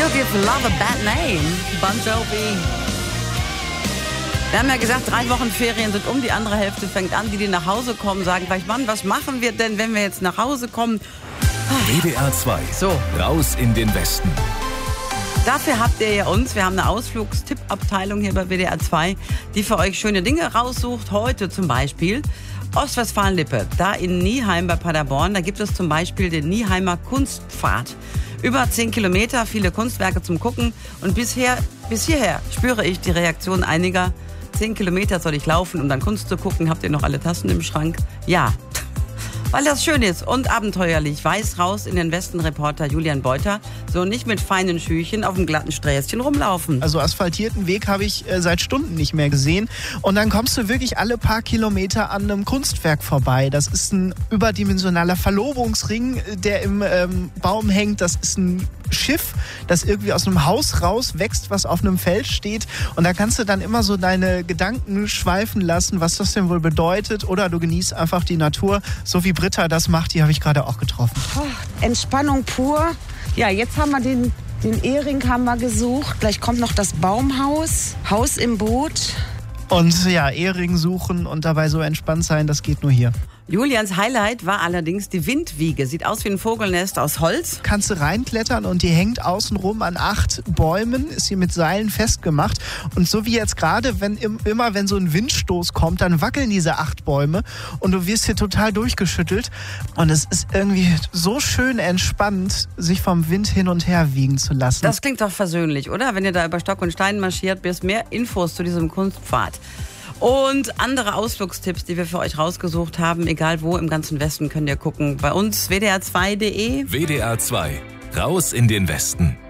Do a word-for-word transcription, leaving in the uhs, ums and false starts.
You give love a bad name, Bon Jovi. Wir haben ja gesagt, drei Wochen Ferien sind um, die andere Hälfte fängt an, die, die nach Hause kommen, sagen gleich, Mann, was machen wir denn, wenn wir jetzt nach Hause kommen? W D R zwei, so. Raus in den Westen. Dafür habt ihr ja uns, wir haben eine Ausflugstippabteilung hier bei W D R zwei, die für euch schöne Dinge raussucht. Heute zum Beispiel Ostwestfalen-Lippe, da in Nieheim bei Paderborn, da gibt es zum Beispiel den Nieheimer Kunstpfad. Über zehn Kilometer, viele Kunstwerke zum Gucken und bisher, bis hierher spüre ich die Reaktion einiger. Zehn Kilometer soll ich laufen, um dann Kunst zu gucken. Habt ihr noch alle Tassen im Schrank? Ja, weil das schön ist und abenteuerlich. Weiß raus in den Westen, Reporter Julian Beuter. So nicht mit feinen Schüchen auf dem glatten Sträßchen rumlaufen. Also asphaltierten Weg habe ich äh, seit Stunden nicht mehr gesehen. Und dann kommst du wirklich alle paar Kilometer an einem Kunstwerk vorbei. Das ist ein überdimensionaler Verlobungsring, der im ähm, Baum hängt. Das ist ein Schiff, das irgendwie aus einem Haus rauswächst, was auf einem Feld steht. Und da kannst du dann immer so deine Gedanken schweifen lassen, was das denn wohl bedeutet. Oder du genießt einfach die Natur, so wie Britta das macht. Die habe ich gerade auch getroffen. Oh, Entspannung pur. Ja, jetzt haben wir den, den Ehering haben wir gesucht. Gleich kommt noch das Baumhaus, Haus im Boot. Und ja, Ehering suchen und dabei so entspannt sein, das geht nur hier. Julians Highlight war allerdings die Windwiege. Sieht aus wie ein Vogelnest aus Holz. Kannst du reinklettern und die hängt außenrum an acht Bäumen, ist hier mit Seilen festgemacht. Und so wie jetzt gerade, wenn immer wenn so ein Windstoß kommt, dann wackeln diese acht Bäume und du wirst hier total durchgeschüttelt. Und es ist irgendwie so schön entspannt, sich vom Wind hin und her wiegen zu lassen. Das klingt doch versöhnlich, oder? Wenn ihr da über Stock und Stein marschiert, bis mehr Infos zu diesem Kunstpfad. Und andere Ausflugstipps, die wir für euch rausgesucht haben, egal wo im ganzen Westen, könnt ihr gucken. Bei uns w d r zwei punkt d e. W D R zwei, Raus in den Westen.